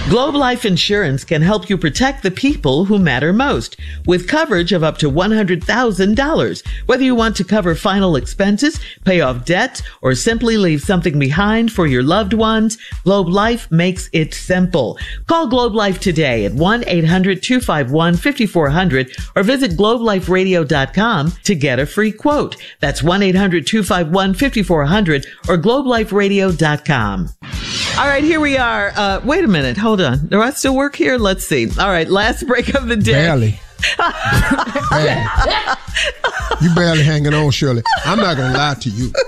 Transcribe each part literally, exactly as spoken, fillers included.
Globe Life Insurance can help you protect the people who matter most with coverage of up to one hundred thousand dollars. Whether you want to cover final expenses, pay off debts, or simply leave something behind for your loved ones, Globe Life makes it simple. Call Globe Life today at one eight hundred two five one five four zero zero or visit globe life radio dot com to get a free quote. That's one eight hundred two five one five four zero zero or globe life radio dot com. All right, here we are. Uh, wait a minute. Hold on. Do I still work here? Let's see. All right, last break of the day. Barely. Barely. You barely hanging on, Shirley. I'm not going to lie to you.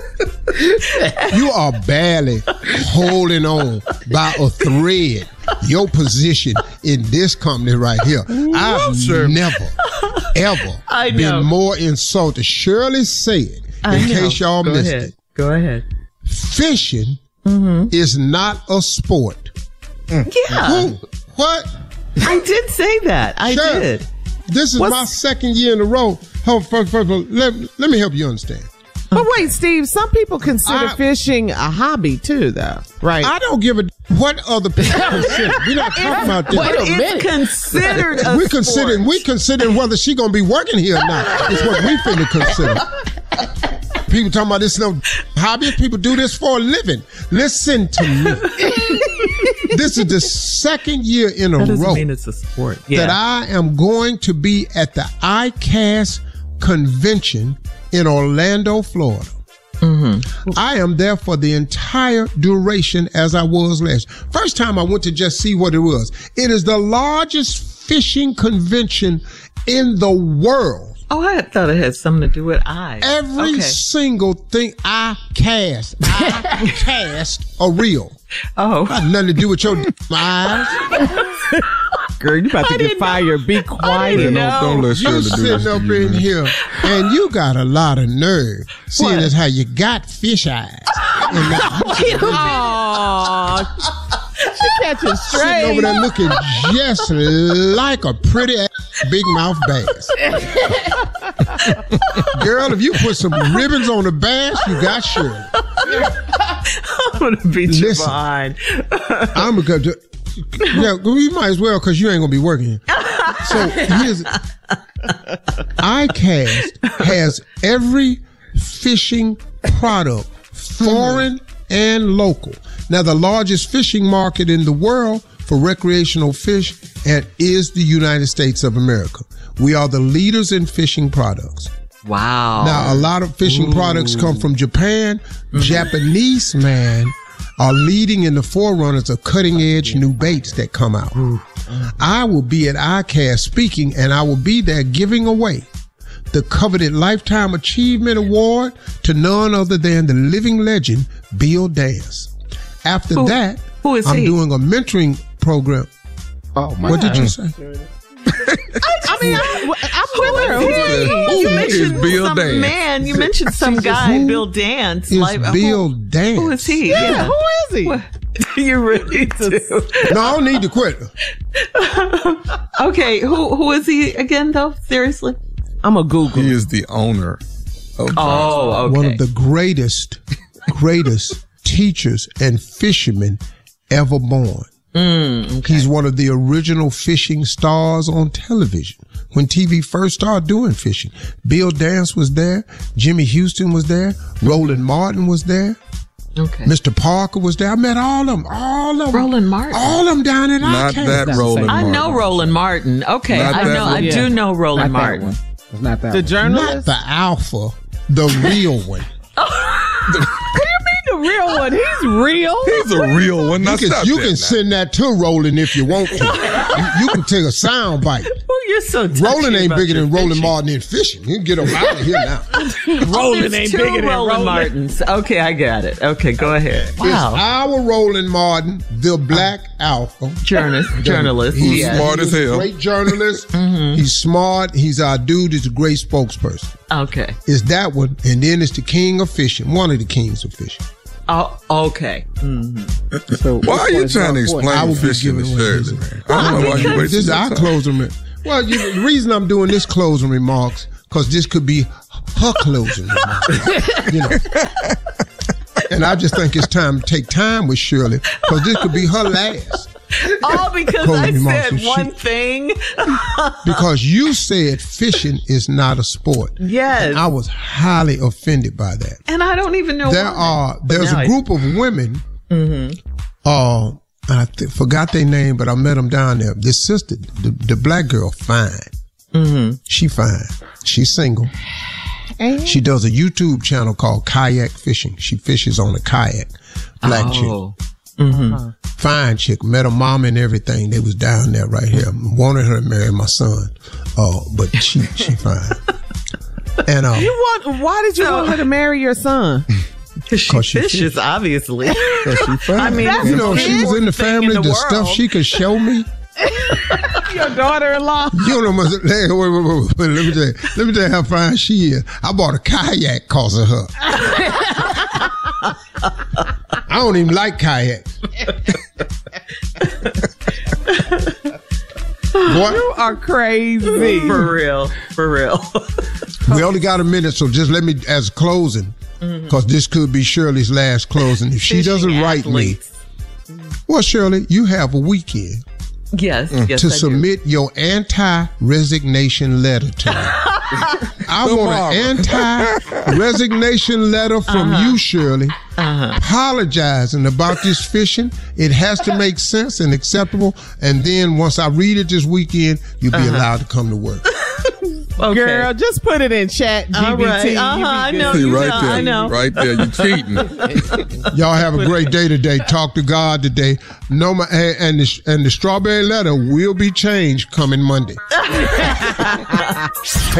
You are barely holding on by a thread. Your position in this company right here. I've sure. never, ever I know. been more insulted. Shirley said, I in know. case y'all Go missed ahead. it, Go ahead. fishing Mm-hmm. is not a sport. Yeah. Who? What? I did say that. I Sure. did. This is What's- my second year in a row. Hold, first, first, first, let, let me help you understand. But wait, Steve, some people consider I- fishing a hobby too, though, right? I don't give a what other people consider. We're not talking about this. Wait a minute. It's considered a we sport. considering we considering whether she gonna be working here or not. Is what we finna consider. People talking about this no hobby. People do this for a living. Listen to me. This is the second year in a That doesn't row mean it's a sport. Yeah. that I am going to be at the I C A S convention in Orlando, Florida. Mm-hmm. I am there for the entire duration as I was last. First time I went to just see what it was. It is the largest fishing convention in the world. Oh, I thought it had something to do with eyes. Every Okay. single thing I cast, I cast a reel. Oh. Got nothing to do with your eyes. Girl, you about to get fired. Be quiet. didn't Don't- know. Don't let You Shirley do sitting this to up you, in man. here, and you got a lot of nerve, seeing What? as how you got fish eyes. And now you Aw. She catching sitting straight. over there looking just like a pretty ass big mouth bass. Girl, if you put some ribbons on the bass, you got Shirley. I'm going to beat you Listen. behind. I'm going to. Yeah, well, you might as well because you ain't gonna be working. So here's I C A S has every fishing product, foreign and local. Now, the largest fishing market in the world for recreational fish and is the United States of America. We are the leaders in fishing products. Wow. Now, a lot of fishing Ooh. products come from Japan. Japanese, man, are leading in the forerunners of cutting-edge new baits that come out. I will be at I C A S speaking, and I will be there giving away the coveted Lifetime Achievement Award to none other than the living legend, Bill Dance. After Who- that, who is I'm he? doing a mentoring program. Oh my What did you God. say? I mean, I, I'm aware. Who Who is is he? he? You Who mentioned is Bill some Dance? man. You mentioned some guy, Who Bill Dance. Is Like, Bill who, Dance? Who is he? Yeah, who is he? What? You really do. No, I don't need to quit. Okay, who who is he again, though? Seriously? I'm a Google. He is the owner of Oh, okay. One of the greatest, greatest teachers and fishermen ever born. Mm, okay. He's one of the original fishing stars on television when T V first started doing fishing. Bill Dance was there. Jimmy Houston was there. Roland Martin was there. Okay. Mister Parker was there. I met all of them. All of them. Roland Martin. All of them down at Not I C A S. that Roland I Martin. know Roland Martin. Okay, Not I that know. I one. do Yeah. know Roland Not that Martin. one. It's not that The one. Not journalist? the alpha, the real one. What do you mean the real one? He's real. He's a real one. Now You can, stop you that can now. send that to Roland if you want to. you, you can take a sound bite. Oh, you're so touchy Roland ain't about bigger your than Roland fishing. Martin in fishing. You can get him out of here now. Roland There's ain't two bigger than Roland Roland. Martins. Okay, I got it. Okay, go ahead. It's Wow. our Roland Martin, the black alpha. Journalist. Journalist. He's Yeah. smart he's as a hell. Great journalist. He's smart. He's our dude. He's a great spokesperson. Okay. It's that one. And then it's the king of fishing. One of the kings of fishing. Oh, okay. Mm-hmm. So Why are you which trying one to is more important? I explain will be fishing to giving away Shirley, his- man? I don't know why you This wasting is your our time. closing remarks. Well, you, the reason I'm doing this closing remarks, because this could be her closing remarks. You know. And I just think it's time to take time with Shirley because this could be her last. All because Holy I said mountain, one she- thing. Because you said fishing is not a sport. Yes. And I was highly offended by that. And I don't even know There why. are But there's now a I- group of women. Mm-hmm. Uh, I th- forgot their name, but I met them down there. This sister, the, the black girl, fine. Mm-hmm. She fine. She's single. She does a YouTube channel called Kayak Fishing. She fishes on a kayak. Black Oh. chick. Mm-hmm. Fine chick. Met her mom and everything. They was down there right here. Wanted her to marry my son. Oh, but she she fine. And uh, You want? Why did you want her to marry your son? Because she 'Cause she fishes, obviously. she fine. I mean, you know, that's she the was in the worst thing family. in The, the stuff world. she could show me. Your daughter-in-law. You know, wait, wait, wait, wait, wait. Let me tell you. Let me tell you how fine she is. I bought a kayak cause of her. I don't even like kayaks. Boy, You are crazy. For real. For real. we only got a minute, so just let me, as closing, because this could be Shirley's last closing. If she Fishing doesn't write athletes. me, well, Shirley, you have a weekend Yes. Yes. to I do. submit your anti-resignation letter to me. I want an anti-resignation letter from Uh-huh. you, Shirley, apologizing about this fishing. It has to make sense and acceptable. And then once I read it this weekend, you'll be Uh-huh. allowed to come to work. Okay. Girl, just put it in chat G B T. All right. You Uh-huh, be I good. know. See, you right know, there, I know. right there, you cheating. Y'all have a great day today. Talk to God today. No, my, and the, and the strawberry letter will be changed coming Monday.